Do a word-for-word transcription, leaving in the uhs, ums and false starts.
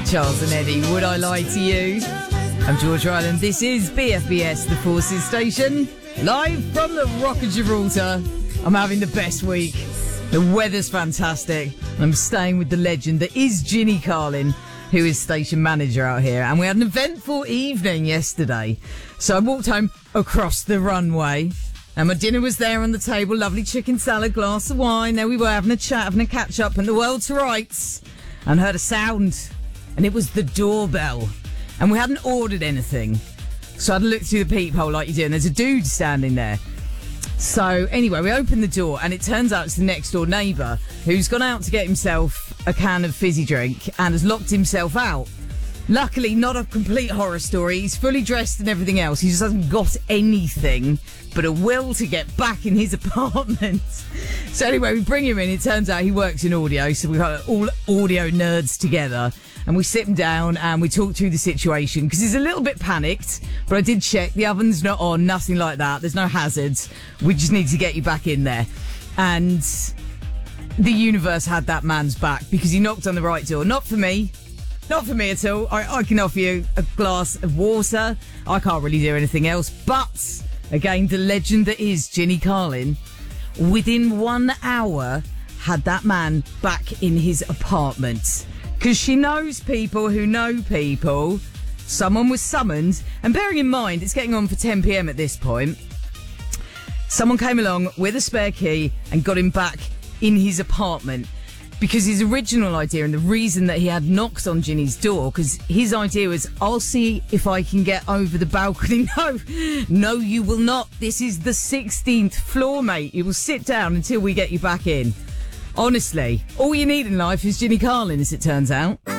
Charles and Eddie, Would I Lie to You? I'm George Ryland. This is B F B S, the Forces Station, live from the Rock of Gibraltar. I'm having the best week. The weather's fantastic. I'm staying with the legend that is Ginny Carlin, who is station manager out here. And we had an eventful evening yesterday. So I walked home across the runway. And my dinner was there on the table. Lovely chicken salad, glass of wine. There we were having a chat, having a catch up, and the world to rights. And heard a sound. And it was the doorbell. And we hadn't ordered anything. So I'd looked through the peephole like you do, and there's a dude standing there. So anyway, we opened the door, and it turns out it's the next door neighbour who's gone out to get himself a can of fizzy drink and has locked himself out. Luckily, not a complete horror story. He's fully dressed and everything else. He just hasn't got anything but a will to get back in his apartment. So anyway, we bring him in. It turns out he works in audio, so we've got all audio nerds together. And we sit him down and we talk through the situation because he's a little bit panicked. But I did check. The oven's not on, nothing like that. There's no hazards. We just need to get you back in there. And the universe had that man's back because he knocked on the right door. Not for me. Not for me at all. I, I can offer you a glass of water. I can't really do anything else. But, again, the legend that is Ginny Carlin, within one hour, had that man back in his apartment. Because she knows people who know people. Someone was summoned. And bearing in mind, it's getting on for ten p.m. at this point. Someone came along with a spare key and got him back in his apartment. Because his original idea and the reason that he had knocked on Ginny's door, because his idea was, I'll see if I can get over the balcony. No, no, you will not. This is the sixteenth floor, mate. You will sit down until we get you back in. Honestly, all you need in life is Ginny Carlin, as it turns out.